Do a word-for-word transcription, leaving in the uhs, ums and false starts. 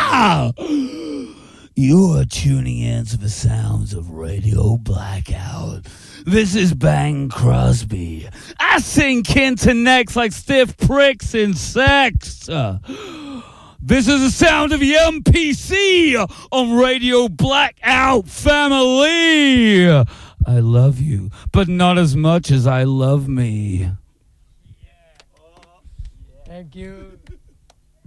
You are tuning in to the sounds of Radio Blackout. This is Bang Crosby. I sing Kinta necks like stiff pricks in sex. Uh, this is the sound of the M P C on Radio Blackout family. I love you, but not as much as I love me. Thank you.